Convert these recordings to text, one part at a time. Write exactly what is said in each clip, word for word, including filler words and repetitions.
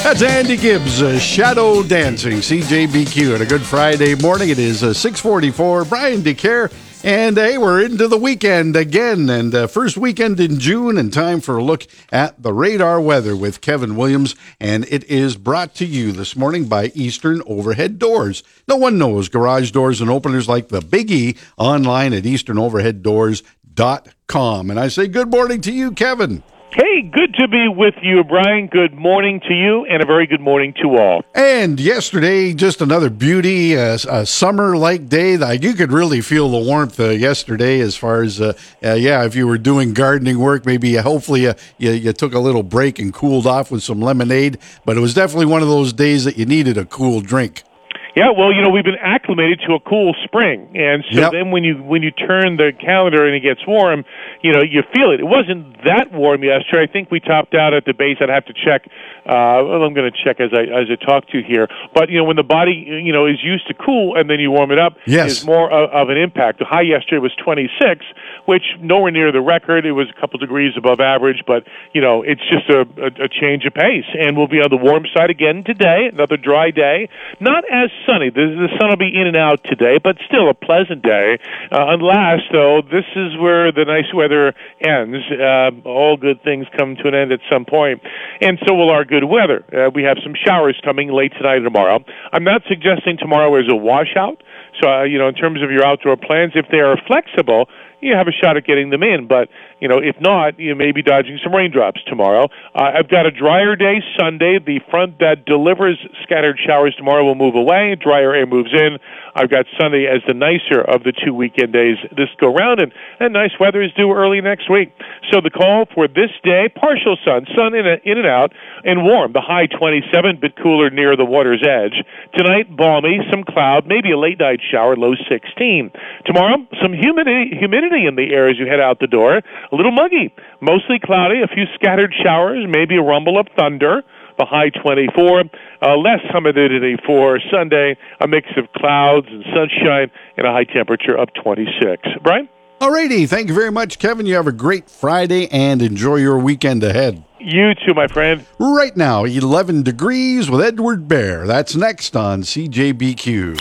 That's Andy Gibbs, uh, Shadow Dancing, C J B Q, and a good Friday morning. It is uh, six forty-four. Brian DeCare, and hey, we're into the weekend again, and uh, first weekend in June, and time for a look at the radar weather with Kevin Williams, and it is brought to you this morning by Eastern Overhead Doors. No one knows garage doors and openers like the Big E, online at eastern overhead doors dot com. And I say good morning to you, Kevin. Hey, good to be with you, Brian. Good morning to you, and a very good morning to all. And yesterday, just another beauty, uh, a summer-like day. Like, you could really feel the warmth uh, yesterday as far as, uh, uh, yeah, if you were doing gardening work, maybe uh, hopefully uh, you, you took a little break and cooled off with some lemonade. But it was definitely one of those days that you needed a cool drink. Yeah, well, you know, we've been acclimated to a cool spring, and so yep. then when you when you turn the calendar and it gets warm, you know, you feel it. It wasn't that warm yesterday. I think we topped out at the base. I'd have to check. Uh, well, I'm going to check as I as I talk to you here. But you know, when the body you know is used to cool and then you warm it up, yes. is more of, of an impact. The high yesterday was twenty-six, which nowhere near the record. It was a couple degrees above average, but you know, it's just a, a, a change of pace, and we'll be on the warm side again today. Another dry day, not as sunny. The, the sun will be in and out today, but still a pleasant day. Uh, unless, though, this is where the nice weather ends. Uh, all good things come to an end at some point, and so will our good weather. Uh, we have some showers coming late tonight and tomorrow. I'm not suggesting tomorrow is a washout. So, uh, you know, in terms of your outdoor plans, if they are flexible, you have a shot at getting them in. But, you know, if not, you may be dodging some raindrops tomorrow. Uh, I've got a drier day Sunday. The front that delivers scattered showers tomorrow will move away. Drier air moves in. I've got Sunday as the nicer of the two weekend days this go round, and, and nice weather is due early next week. So the call for this day, partial sun, sun in, a, in and out, and warm. The high twenty-seven, bit cooler near the water's edge. Tonight, balmy, some cloud, maybe a late night shower, low sixteen. Tomorrow, some humidity, humidity in the air as you head out the door. A little muggy, mostly cloudy, a few scattered showers, maybe a rumble of thunder. The high twenty-four, uh, less humidity for Sunday, a mix of clouds and sunshine, and a high temperature of twenty-six. Brian? Alrighty, thank you very much, Kevin. You have a great Friday and enjoy your weekend ahead. You too, my friend. Right now, eleven degrees with Edward Bear. That's next on C J B Q.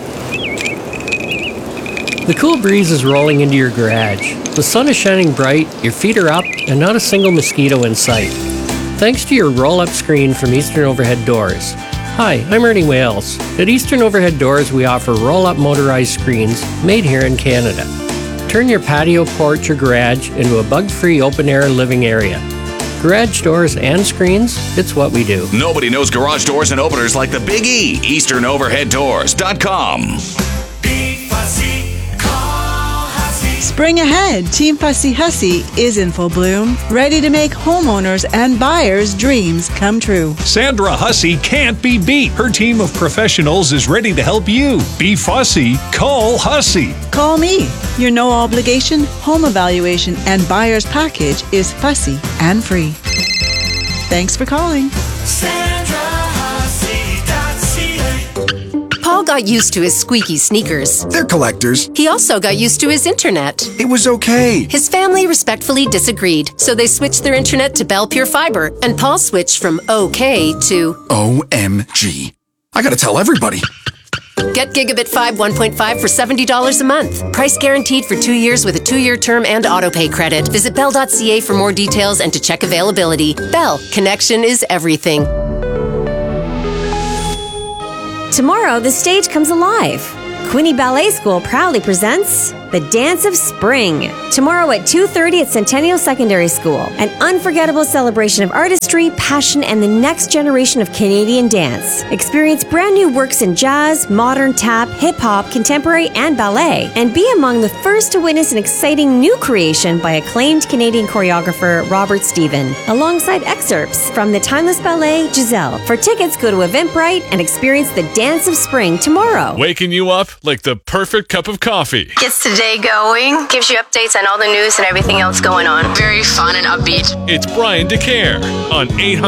The cool breeze is rolling into your garage. The sun is shining bright, your feet are up, and not a single mosquito in sight. Thanks to your roll-up screen from Eastern Overhead Doors. Hi, I'm Ernie Wales. At Eastern Overhead Doors, we offer roll-up motorized screens made here in Canada. Turn your patio, porch, or garage into a bug-free open-air living area. Garage doors and screens, it's what we do. Nobody knows garage doors and openers like the Big E. eastern overhead doors dot com. Spring ahead, Team Fussy Hussy is in full bloom, ready to make homeowners and buyers' dreams come true. Sandra Hussey can't be beat. Her team of professionals is ready to help you. Be fussy, call Hussey. Call me. Your no obligation home evaluation and buyer's package is fussy and free. Thanks for calling. Paul got used to his squeaky sneakers. They're collectors. He also got used to his internet. It was okay. His family respectfully disagreed, so they switched their internet to Bell Pure Fiber, and Paul switched from okay to O M G. I gotta tell everybody. Get Gigabit five one point five for seventy dollars a month. Price guaranteed for two years with a two-year term and autopay credit. Visit bell dot c a for more details and to check availability. Bell, connection is everything. Tomorrow, the stage comes alive. Quinte Ballet School proudly presents The Dance of Spring. Tomorrow at two thirty at Centennial Secondary School. An unforgettable celebration of artistry, passion, and the next generation of Canadian dance. Experience brand new works in jazz, modern tap, hip-hop, contemporary, and ballet. And be among the first to witness an exciting new creation by acclaimed Canadian choreographer Robert Stephen, alongside excerpts from the timeless ballet Giselle. For tickets, go to Eventbrite and experience The Dance of Spring tomorrow. Waking you up like the perfect cup of coffee. Gets the day going, gives you updates on all the news and everything else going on. Very fun and upbeat. It's Brian DeCare on eight hundred